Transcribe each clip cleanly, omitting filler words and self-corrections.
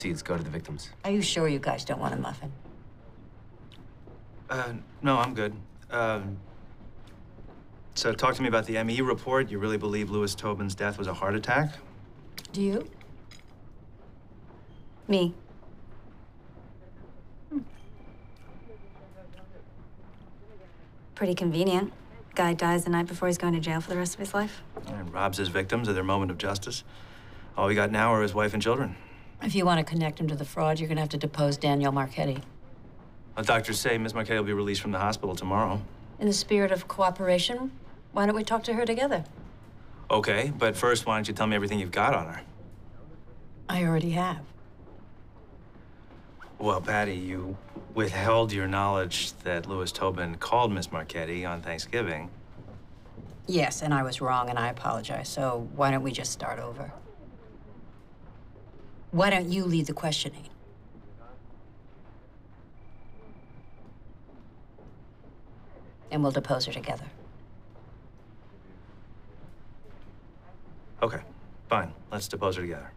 Proceeds go to the victims. Are you sure you guys don't want a muffin? No, I'm good. So talk to me about the ME report. You really believe Lewis Tobin's death was a heart attack? Do you? Me? Pretty convenient. Guy dies the night before he's going to jail for the rest of his life. And robs his victims of their moment of justice. All we got now are his wife and children. If you want to connect him to the fraud, you're going to have to depose Danielle Marchetti. The doctors say Miss Marchetti will be released from the hospital tomorrow. In the spirit of cooperation, why don't we talk to her together? Okay, but first, why don't you tell me everything you've got on her? I already have. Well, Patty, you withheld your knowledge that Lewis Tobin called Miss Marchetti on Thanksgiving. Yes, and I was wrong, and I apologize. So why don't we just start over? Why don't you lead the questioning? And we'll depose her together. Okay, fine. Let's depose her together.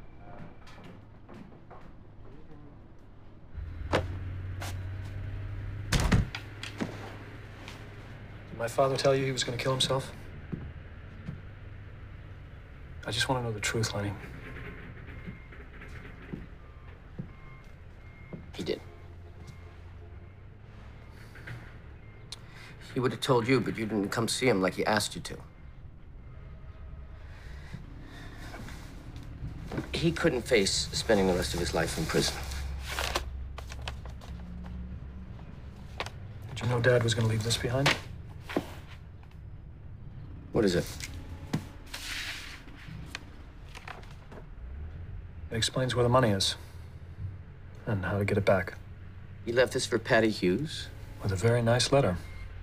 Did my father tell you he was going to kill himself? I just want to know the truth, Lenny. He did. He would have told you, but you didn't come see him like he asked you to. He couldn't face spending the rest of his life in prison. Did you know Dad was going to leave this behind? What is it? It explains where the money is and how to get it back. He left this for Patty Hughes? With a very nice letter.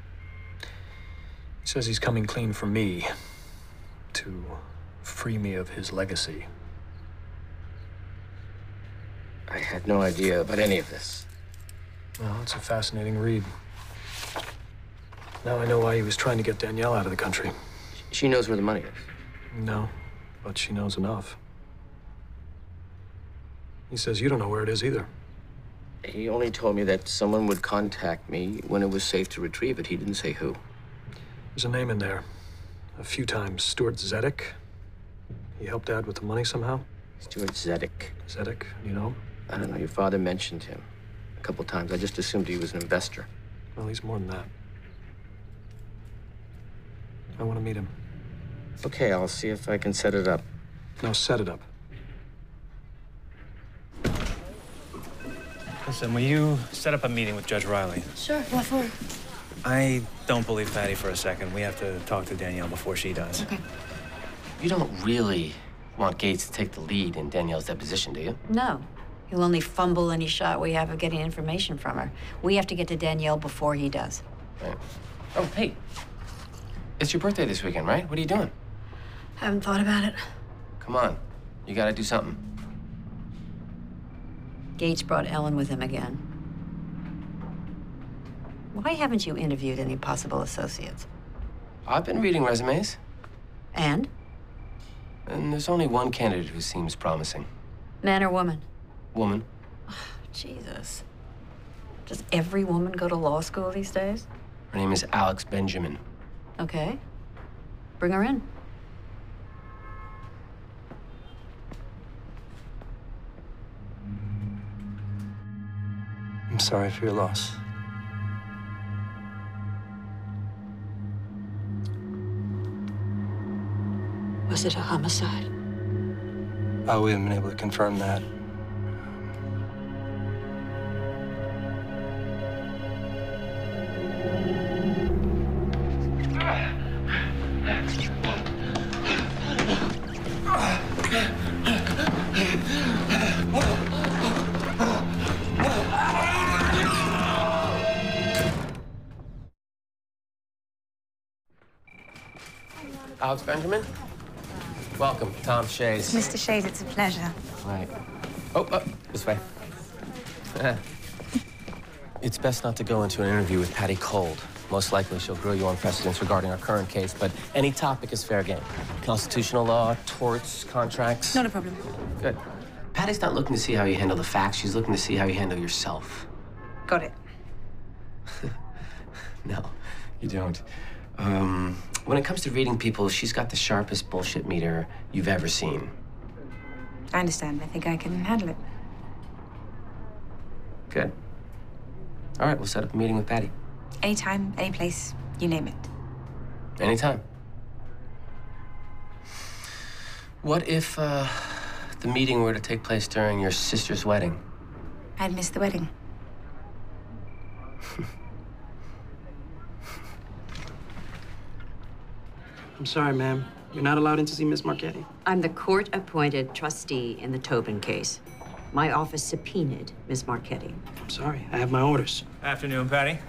He says he's coming clean for me to free me of his legacy. I had no idea about any of this. Well, it's a fascinating read. Now I know why he was trying to get Danielle out of the country. She knows where the money is. No, but she knows enough. He says you don't know where it is either. He only told me that someone would contact me when it was safe to retrieve it. He didn't say who. There's a name in there. A few times. Stuart Zedek. He helped Dad with the money somehow. Stuart Zedek. Zedek, you know? I don't know. Your father mentioned him a couple times. I just assumed he was an investor. Well, he's more than that. I want to meet him. Okay, I'll see if I can set it up. No, set it up. Listen, will you set up a meeting with Judge Riley? Sure, what for? I don't believe Patty for a second. We have to talk to Danielle before she does. Okay. You don't really want Gates to take the lead in Danielle's deposition, do you? No. He'll only fumble any shot we have of getting information from her. We have to get to Danielle before he does. Right. Oh, hey. It's your birthday this weekend, right? What are you doing? Haven't thought about it. Come on. You gotta do something. Gates brought Ellen with him again. Why haven't you interviewed any possible associates? I've been reading resumes. And? And there's only one candidate who seems promising. Man or woman? Woman. Jesus. Does every woman go to law school these days? Her name is Alex Benjamin. Okay. Bring her in. I'm sorry for your loss. Was it a homicide? We haven't been able to confirm that. Alex Benjamin? Welcome, Tom Shays. Mr. Shays, it's a pleasure. Right. Oh, this way. It's best not to go into an interview with Patty cold. Most likely she'll grill you on precedents regarding our current case, but any topic is fair game. Constitutional law, torts, contracts. Not a problem. Good. Patty Patty's not looking to see how you handle the facts. She's looking to see how you handle yourself. Got it. No, you don't. When it comes to reading people, she's got the sharpest bullshit meter you've ever seen. I understand. I think I can handle it. Good. All right, we'll set up a meeting with Patty. Anytime, any place, you name it. Anytime. What if, the meeting were to take place during your sister's wedding? I'd miss the wedding. I'm sorry, ma'am. You're not allowed in to see Miss Marchetti. I'm the court-appointed trustee in the Tobin case. My office subpoenaed Miss Marchetti. I'm sorry. I have my orders. Afternoon, Patty.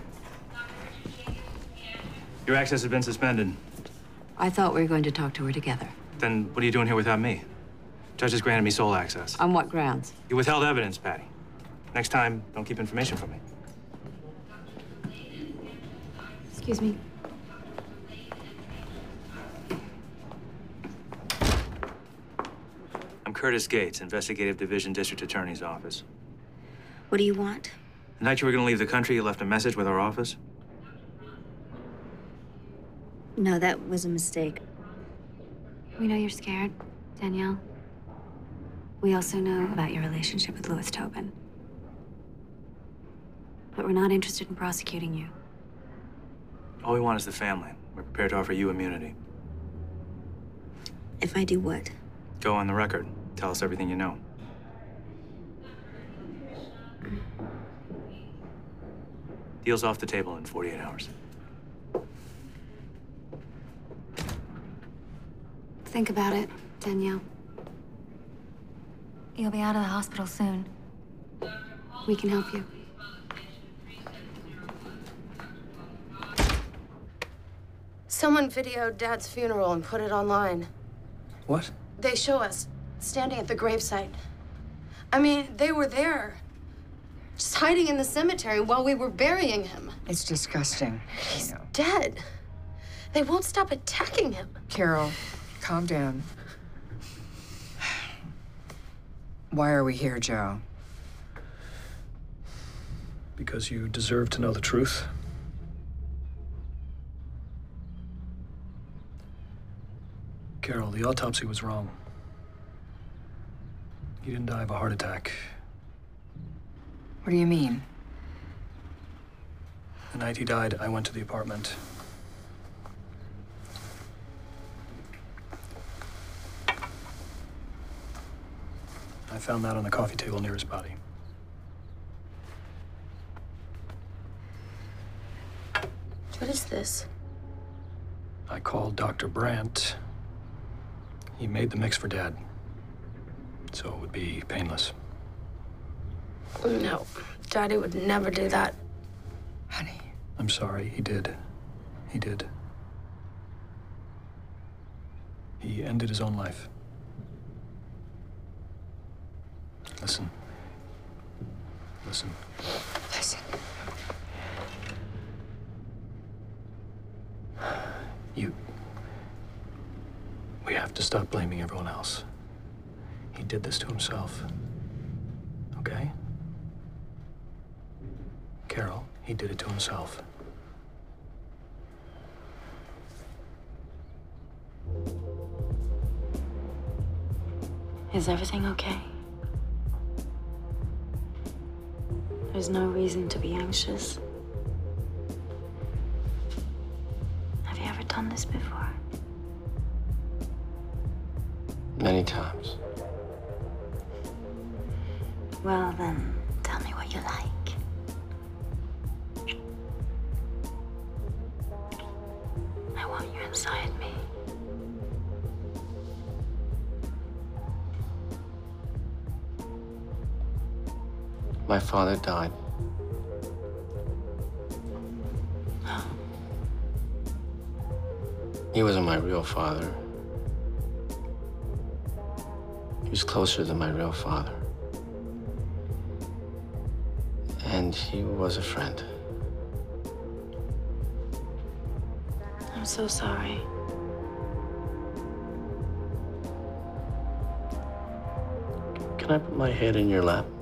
Your access has been suspended. I thought we were going to talk to her together. Then what are you doing here without me? Judge has granted me sole access. On what grounds? You withheld evidence, Patty. Next time, don't keep information from me. Excuse me. I'm Curtis Gates, Investigative Division District Attorney's Office. What do you want? The night you were going to leave the country, you left a message with our office? No, that was a mistake. We know you're scared, Danielle. We also know about your relationship with Louis Tobin. But we're not interested in prosecuting you. All we want is the family. We're prepared to offer you immunity. If I do what? Go on the record. Tell us everything you know. Deal's off the table in 48 hours. Think about it, Danielle. You'll be out of the hospital soon. We can help you. Someone videoed Dad's funeral and put it online. What? They show us standing at the gravesite. I mean, they were there, just hiding in the cemetery while we were burying him. It's disgusting. He's dead. They won't stop attacking him. Carol, calm down. Why are we here, Joe? Because you deserve to know the truth. Carol, the autopsy was wrong. He didn't die of a heart attack. What do you mean? The night he died, I went to the apartment. I found that on the coffee table near his body. What is this? I called Dr. Brandt. He made the mix for Dad, so it would be painless. No, Daddy would never do that. Honey. I'm sorry, he did. He did. He ended his own life. Listen. Listen. Listen. We have to stop blaming everyone else. He did this to himself. Okay? Carol, he did it to himself. Is everything okay? There's no reason to be anxious. Have you ever done this before? Many times. Well, then, tell me what you like. I want you inside me. My father died. He wasn't my real father. He was closer than my real father. And he was a friend. I'm so sorry. Can Can I put my head in your lap?